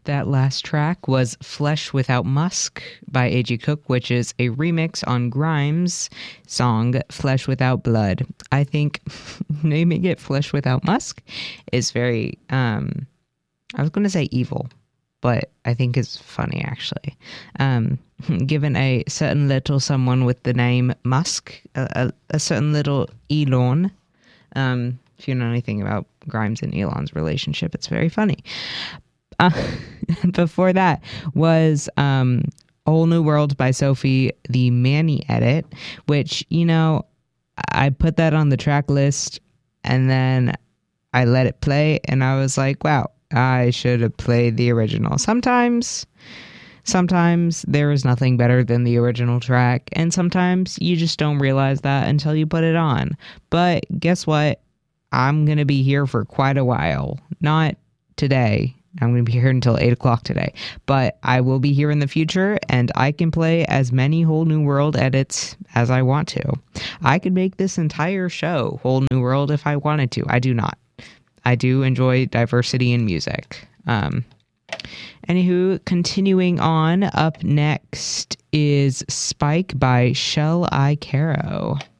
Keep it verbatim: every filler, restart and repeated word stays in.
That last track was Flesh Without Musk by A G Cook, which is a remix on Grimes' song Flesh Without Blood. I think naming it Flesh Without Musk is very, um, I was going to say evil, but I think it's funny, actually. Um, given a certain little someone with the name Musk, a, a, a certain little Elon, um, if you know anything about Grimes and Elon's relationship, it's very funny. Uh, before that was um, Whole New World by Sophie, the Manny edit, which, you know, I put that on the track list and then I let it play and I was like, wow, I should have played the original. Sometimes, sometimes there is nothing better than the original track, and sometimes you just don't realize that until you put it on. But guess what? I'm going to be here for quite a while. Not today. I'm going to be here until eight o'clock today, but I will be here in the future, and I can play as many Whole New World edits as I want to. I could make this entire show Whole New World if I wanted to. I do not. I do enjoy diversity in music. Um, anywho, continuing on, up next is Spike by Shell I Caro.